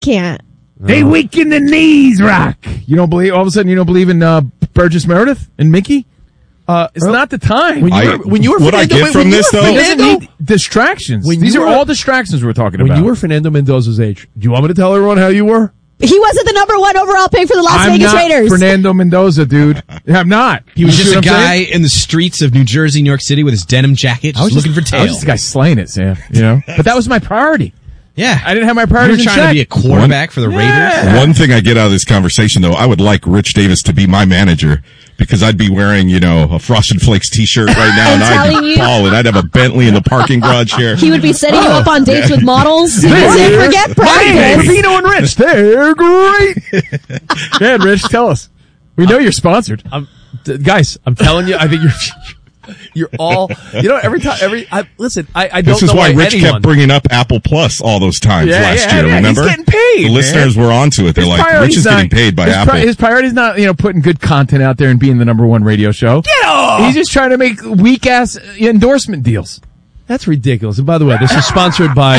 Can't. They weaken the knees, Rock. You don't believe, all of a sudden you don't believe in Burgess Meredith and Mickey? It's not the time. When you were what I get from this, though? He doesn't need distractions. These are all distractions we're talking about. When you were Fernando Mendoza's age, do you want me to tell everyone how you were? He wasn't the number 1 overall pick for the Las Vegas Raiders. Fernando Mendoza, dude. I'm not. He was just a guy in the streets of New Jersey, New York City with his denim jacket, just looking for tail. I was just a guy slaying it, Sam. You know? But that was my priority. Yeah. I didn't have my priorities You were trying to be a quarterback for the Raiders. One thing I get out of this conversation, though, I would like Rich Davis to be my manager because I'd be wearing, a Frosted Flakes t-shirt right now, and I'd be balling. I'd have a Bentley in the parking garage here. He would be setting you up on dates with models. He would say, forget practice. Pepino and Rich, they're great. Go ahead, Rich, tell us. We know you're sponsored. Guys, I'm telling you, I think you're all, listen, I don't know. This is why Rich anyone kept bringing up Apple Plus all those times last year, remember? He's getting paid. The listeners were onto it. They're like, Rich is getting paid by Apple. His priority's not, putting good content out there and being the number 1 radio show. Get off! He's just trying to make weak-ass endorsement deals. That's ridiculous. And by the way, this is sponsored by.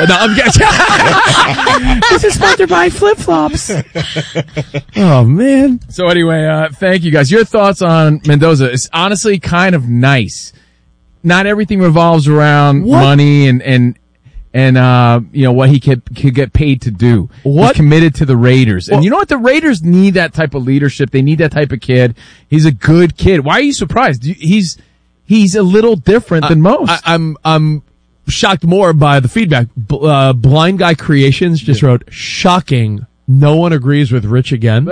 This is sponsored by Flip Flops. Oh man. So anyway, thank you guys. Your thoughts on Mendoza? It's honestly kind of nice. Not everything revolves around money and what he could get paid to do. He's committed to the Raiders. And you know what? The Raiders need that type of leadership. They need that type of kid. He's a good kid. Why are you surprised? He's a little different than most. I'm shocked more by the feedback. Blind Guy Creations just wrote, shocking. No one agrees with Rich again.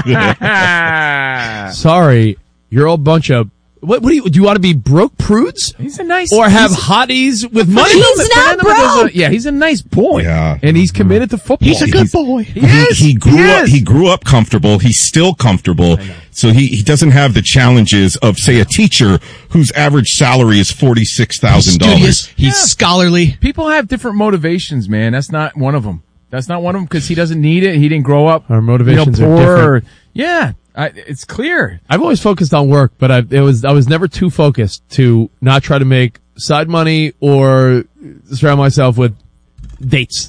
Sorry. You're a bunch of, what do you want to be broke prudes? He's a nice, or have hotties with money? He's not broke. He's a nice boy. Yeah. And he's committed to football. He's a good boy. He grew up comfortable. He's still comfortable. So he doesn't have the challenges of, say, a teacher whose average salary is $46,000. He's scholarly. People have different motivations, man. That's not one of them. Because he doesn't need it. He didn't grow up. Our motivations are different. It's clear. I've always focused on work, but I was never too focused to not try to make side money or surround myself with dates.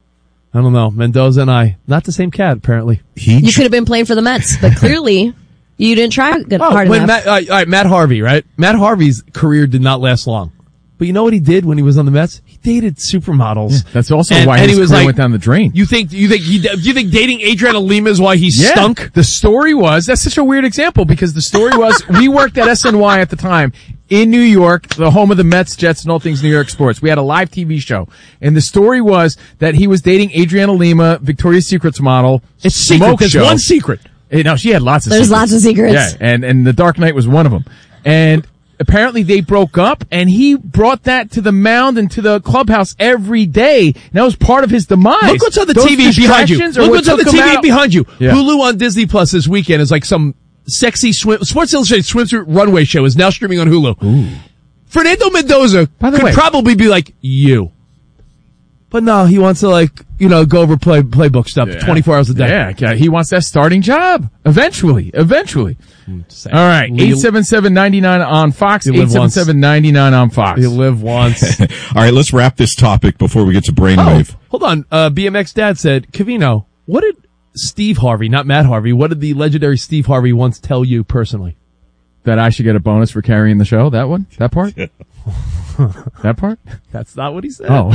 I don't know. Mendoza and I, not the same cat, apparently. You could have been playing for the Mets, but clearly you didn't try hard enough. Matt Harvey, right? Matt Harvey's career did not last long. But you know what he did when he was on the Mets? He dated supermodels. Yeah, that's also why his career went down the drain. Do you think dating Adriana Lima is why he stunk? The story was, that's such a weird example because the story was, we worked at SNY at the time in New York, the home of the Mets, Jets, and all things New York sports. We had a live TV show. And the story was that he was dating Adriana Lima, Victoria's Secret's model. It's secret. There's one secret. No, she had lots of secrets. There's lots of secrets. Yeah, and The Dark Knight was one of them. And apparently they broke up, and he brought that to the mound and to the clubhouse every day. And that was part of his demise. Look what's on the TV behind you. Look what's on the TV behind you. Yeah. Hulu on Disney Plus this weekend is like some sexy Sports Illustrated swimsuit runway show is now streaming on Hulu. Ooh. Fernando Mendoza could probably be like you. But no, he wants to go over playbook stuff 24 hours a day. Yeah, he wants that starting job. Eventually. All right, 877-99 on Fox, 877-99 on Fox. You live once. All right, let's wrap this topic before we get to Brainwave. Hold on. BMX Dad said, Covino, what did Steve Harvey, not Matt Harvey, what did the legendary Steve Harvey once tell you personally? That I should get a bonus for carrying the show? That one? That part? That part? That's not what he said. Oh.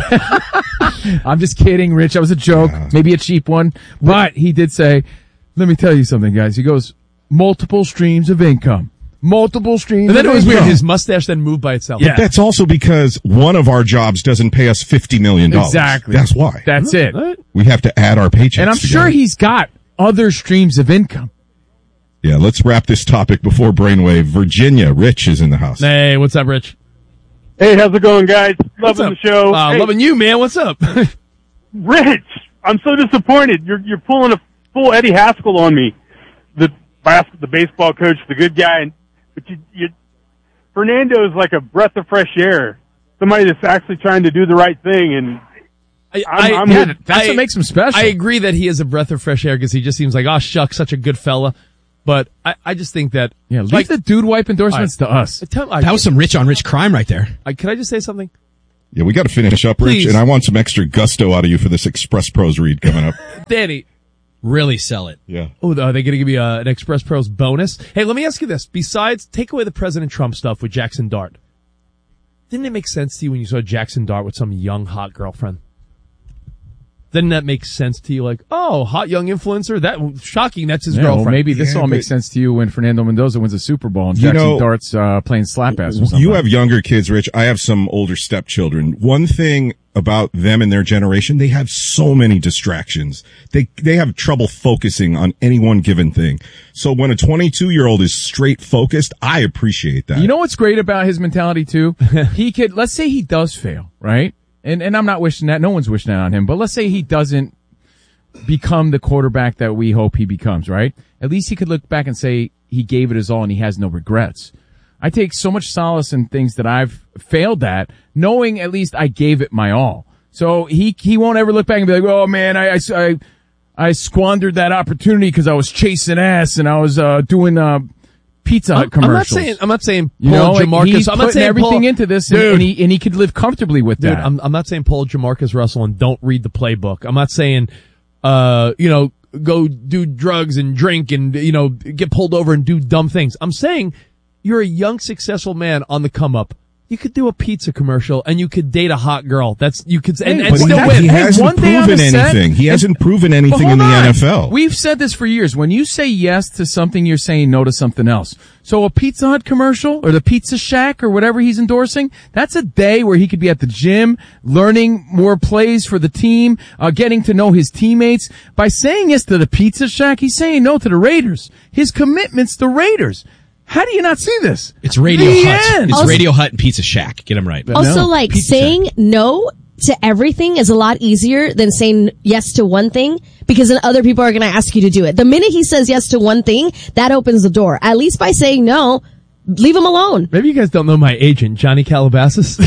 I'm just kidding, Rich. That was a joke. Yeah. Maybe a cheap one. But he did say, let me tell you something, guys. He goes, multiple streams of income. Multiple streams of income. And then it was weird. His His mustache then moved by itself. Yeah. But that's also because one of our jobs doesn't pay us $50 million. Exactly. That's why. That's it. We have to add our paychecks And I'm sure he's got other streams of income. Yeah, let's wrap this topic before Brainwave. Virginia, Rich is in the house. Hey, what's up, Rich? Hey, how's it going, guys? Loving the show. Hey. Loving you, man. What's up? Rich, I'm so disappointed. You're pulling a full Eddie Haskell on me. The baseball coach, the good guy. But Fernando's like a breath of fresh air. Somebody that's actually trying to do the right thing. And that's what makes him special. I agree that he is a breath of fresh air because he just seems like, oh, shucks, such a good fella. But I just think that... Yeah, leave the dude wipe endorsements to us. That was some rich on rich crime right there. Can I just say something? Yeah, we got to finish up, Rich, Please. and I want some extra gusto out of you for this Express Pros read coming up. Danny. Really sell it. Yeah. Oh, are they going to give you an Express Pros bonus? Hey, let me ask you this. Besides, take away the President Trump stuff with Jackson Dart. Didn't it make sense to you when you saw Jackson Dart with some young, hot girlfriend? Didn't that make sense to you? Like, oh, hot young influencer? That shocking. That's his girlfriend. Well, maybe this all makes sense to you when Fernando Mendoza wins a Super Bowl and Jackson Dart's playing slap ass or something. You have younger kids, Rich. I have some older stepchildren. One thing about them and their generation, they have so many distractions. They have trouble focusing on any one given thing. So when a 22-year-old is straight focused, I appreciate that. You know what's great about his mentality too? He could, let's say he does fail, right? And I'm not wishing that. No one's wishing that on him. But let's say he doesn't become the quarterback that we hope he becomes, right? At least he could look back and say he gave it his all and he has no regrets. I take so much solace in things that I've failed at, knowing at least I gave it my all. So he won't ever look back and be like, oh man, I squandered that opportunity because I was chasing ass and I was doing Pizza Hut commercials. I'm not saying you Paul know, Jamarcus. He's I'm not putting saying everything into this, and he could live comfortably with that. I'm not saying Paul Jamarcus Russell and don't read the playbook. I'm not saying, go do drugs and drink and, get pulled over and do dumb things. I'm saying you're a young, successful man on the come up. You could do a pizza commercial and you could date a hot girl. And still win. He hasn't proven anything. He hasn't proven anything in the NFL. We've said this for years. When you say yes to something, you're saying no to something else. So a Pizza Hut commercial or the Pizza Shack or whatever he's endorsing, that's a day where he could be at the gym, learning more plays for the team, getting to know his teammates. By saying yes to the Pizza Shack, he's saying no to the Raiders. His commitment's the Raiders. How do you not see this? It's Radio Hut. It's Radio Hut and Pizza Shack. Get them right. Also, saying no to everything is a lot easier than saying yes to one thing, because then other people are going to ask you to do it. The minute he says yes to one thing, that opens the door. At least by saying no, leave him alone. Maybe you guys don't know my agent, Johnny Calabasas.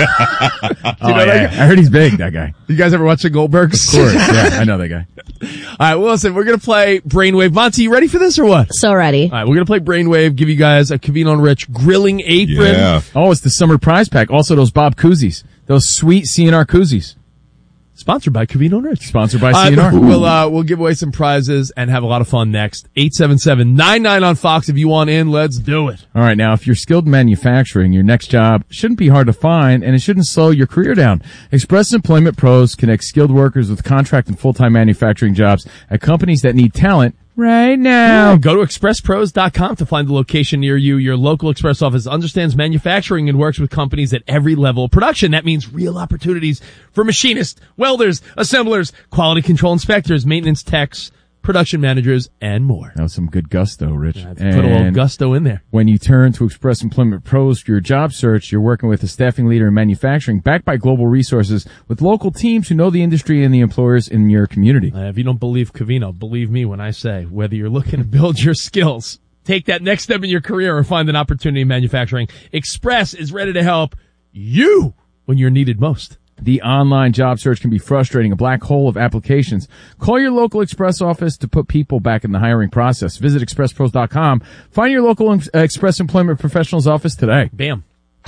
I heard he's big, that guy. You guys ever watch the Goldbergs? Of course, yeah, I know that guy. All right, well, listen, we're going to play Brainwave. Monty, you ready for this or what? So ready. All right, we're going to play Brainwave, give you guys a Covino and Rich grilling apron. Yeah. Oh, it's the summer prize pack. Also, those Bob koozies. Those sweet CNR koozies. Sponsored by Covino and Rich. Sponsored by CNR. We'll give away some prizes and have a lot of fun next. 877-99 on Fox. If you want in, let's do it. All right. Now, if you're skilled in manufacturing, your next job shouldn't be hard to find and it shouldn't slow your career down. Express Employment Pros connect skilled workers with contract and full-time manufacturing jobs at companies that need talent right now. Yeah, go to expresspros.com to find the location near you. Your local Express office understands manufacturing and works with companies at every level of production. That means real opportunities for machinists, welders, assemblers, quality control inspectors, maintenance techs, production managers, and more. That was some good gusto, Rich. Yeah, put a little gusto in there. When you turn to Express Employment Pros for your job search, you're working with a staffing leader in manufacturing backed by global resources with local teams who know the industry and the employers in your community. If you don't believe Covino, believe me when I say whether you're looking to build your skills, take that next step in your career, or find an opportunity in manufacturing, Express is ready to help you when you're needed most. The online job search can be frustrating, a black hole of applications. Call your local Express office to put people back in the hiring process. Visit expresspros.com. Find your local Express Employment Professionals office today. Bam.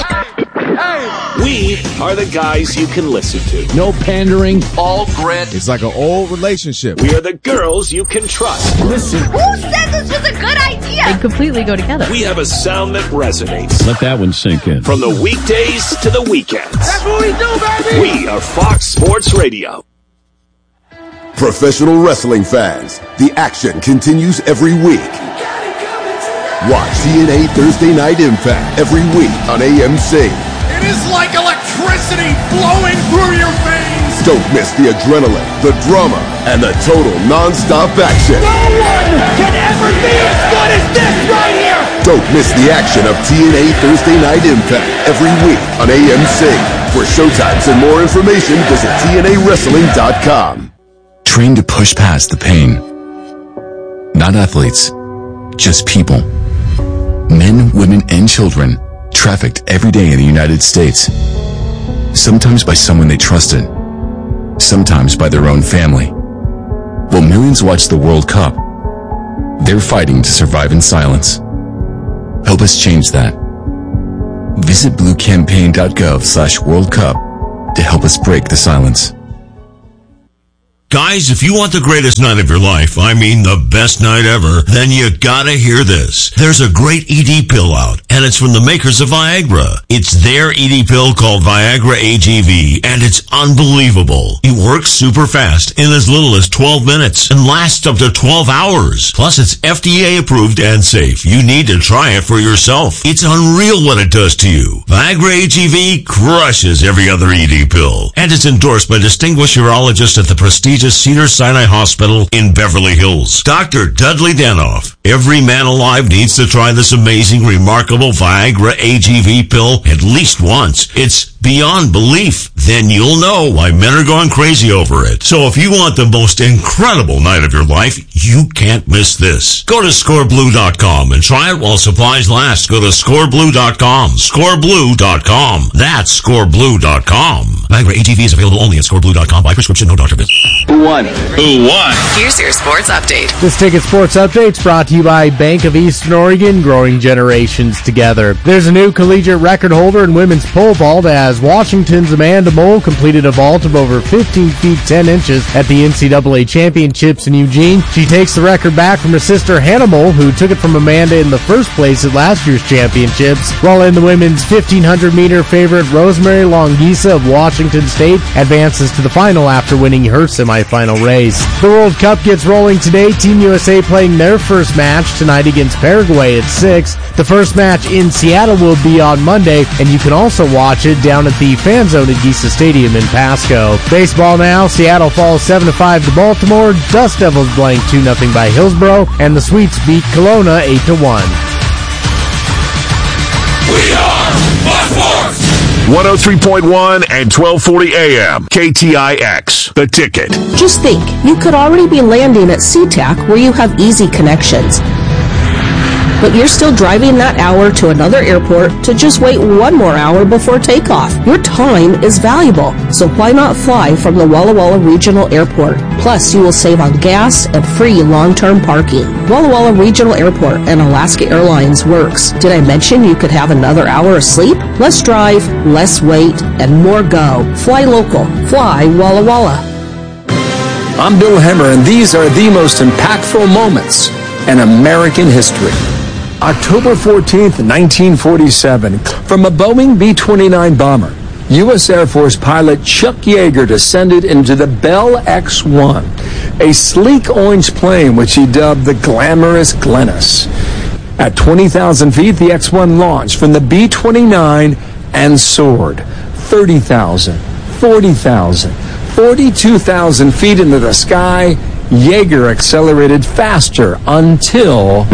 We are the guys you can listen to. No pandering. All grit. It's like an old relationship. We are the girls you can trust. Listen. Who said this was a good idea? They completely go together. We have a sound that resonates. Let that one sink in. From the weekdays to the weekends. That's what we do, baby! We are Fox Sports Radio. Professional wrestling fans, the action continues every week. Watch TNA Thursday Night Impact every week on AMC. It is like electricity flowing through your veins. Don't miss the adrenaline, the drama, and the total non-stop action. No one can ever be as good as this right here. Don't miss the action of TNA Thursday Night Impact every week on AMC. For showtimes and more information, visit TNAWrestling.com. Train to push past the pain. Not athletes, just people. Men, women, and children trafficked every day in the United States. Sometimes by someone they trusted. Sometimes by their own family. While millions watch the World Cup, they're fighting to survive in silence. Help us change that. Visit bluecampaign.gov/World Cup to help us break the silence. Guys, if you want the greatest night of your life, I mean the best night ever, then you gotta hear this. There's a great ED pill out, and it's from the makers of Viagra. It's their ED pill called Viagra AGV, and it's unbelievable. It works super fast in as little as 12 minutes and lasts up to 12 hours. Plus, it's FDA approved and safe. You need to try it for yourself. It's unreal what it does to you. Viagra AGV crushes every other ED pill, and it's endorsed by distinguished urologists at the prestigious Cedars-Sinai Hospital in Beverly Hills. Dr. Dudley Danoff. Every man alive needs to try this amazing, remarkable Viagra AGV pill at least once. It's beyond belief. Then you'll know why men are going crazy over it. So if you want the most incredible night of your life, you can't miss this. Go to scoreblue.com and try it while supplies last. Go to scoreblue.com. Scoreblue.com. That's scoreblue.com. Viagra AGV is available only at scoreblue.com by prescription, no doctor visit. Who won? Here's your sports update. This Ticket Sports Update's brought to you by Bank of Eastern Oregon, growing generations together. There's a new collegiate record holder in women's pole vault as Washington's Amanda Mole completed a vault of over 15 feet 10 inches at the NCAA Championships in Eugene. She takes the record back from her sister Hannah Mole, who took it from Amanda in the first place at last year's championships. While in the women's 1,500-meter favorite, Rosemary Longisa of Washington State advances to the final after winning her semifinal race. The World Cup gets rolling today. Team USA playing their first match tonight against Paraguay at 6. The first match in Seattle will be on Monday, and you can also watch it down at the Fan Zone at Giesa Stadium in Pasco. Baseball now. Seattle falls 7-5 to Baltimore. Dust Devils blank 2-0 by Hillsborough, and the Sweets beat Kelowna 8-1. We are Fox Sports! 103.1 and 1240 AM. KTIX. The Ticket. Just think, you could already be landing at SeaTac where you have easy connections. But you're still driving that hour to another airport to just wait one more hour before takeoff. Your time is valuable, so why not fly from the Walla Walla Regional Airport? Plus, you will save on gas and free long-term parking. Walla Walla Regional Airport and Alaska Airlines works. Did I mention you could have another hour of sleep? Less drive, less wait, and more go. Fly local. Fly Walla Walla. I'm Bill Hemmer, and these are the most impactful moments in American history. October 14th, 1947, from a Boeing B-29 bomber, U.S. Air Force pilot Chuck Yeager descended into the Bell X-1, a sleek orange plane which he dubbed the glamorous Glennis. At 20,000 feet, the X-1 launched from the B-29 and soared 30,000, 40,000, 42,000 feet into the sky. Yeager accelerated faster until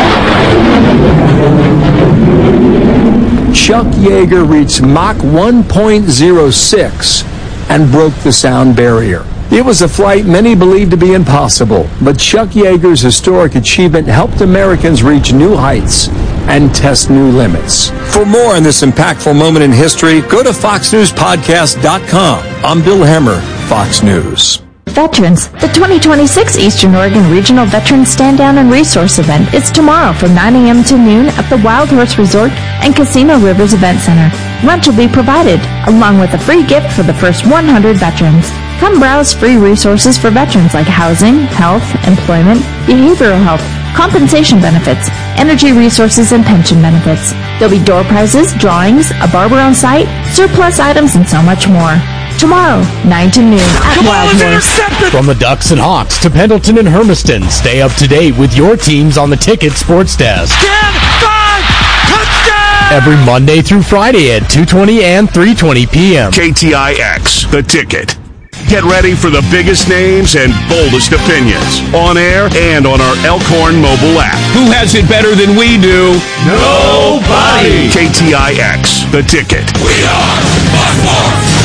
Chuck Yeager reached Mach 1.06 and broke the sound barrier. It was a flight many believed to be impossible, but Chuck Yeager's historic achievement helped Americans reach new heights and test new limits. For more on this impactful moment in history, go to FoxNewsPodcast.com. I'm Bill Hemmer, Fox News. Veterans, the 2026 Eastern Oregon Regional Veterans Stand Down and Resource Event is tomorrow from 9 a.m. to noon at the Wild Horse Resort and Casino Rivers Event Center. Lunch will be provided, along with a free gift for the first 100 veterans. Come browse free resources for veterans like housing, health, employment, behavioral health, compensation benefits, energy resources, and pension benefits. There'll be door prizes, drawings, a barber on site, surplus items, and so much more. Tomorrow, 9 to noon at Wild Horse. From the Ducks and Hawks to Pendleton and Hermiston, stay up to date with your teams on the Ticket Sports Desk. 10-5 touchdown! Every Monday through Friday at 2:20 and 3:20 p.m. KTIX. The Ticket. Get ready for the biggest names and boldest opinions on air and on our Elkhorn mobile app. Who has it better than we do? Nobody! KTIX. The Ticket. We are Fox Sports!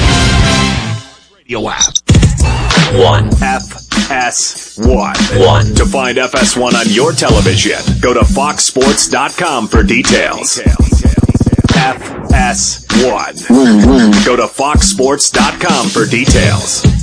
Radio app. 1 FS1. To find FS1 on your television, go to foxsports.com for details. FS1. Go to foxsports.com for details.